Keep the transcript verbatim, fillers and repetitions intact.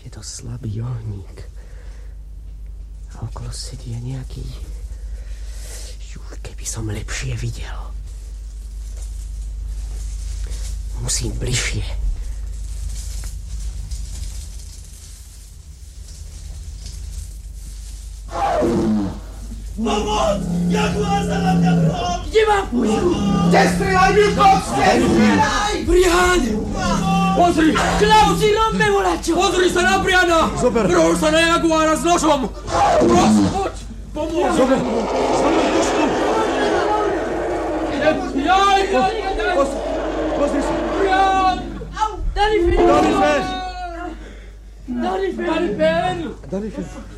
Je to slabý ohník. A okolo sedí nejaký... Juch, keby som lepšie videl. Musím bližšie. Pomoc! Jak vás na mňa prvom! Kde mám pušku? Nestrieľaj, Milko! Nestrieľaj! Brian! Pozri! Klausi, robme volačo! Pozri sa na Briana! Zober! Vrhol sa na jaguára s nožom! Prosím, poď! Pomôž! Zober! Zober pušku! Jaj, jaj, jaj! Pozri sa! Brian! Dani Fen! Dani Fen! Dani Fen! Dani Fen! Dani Fen!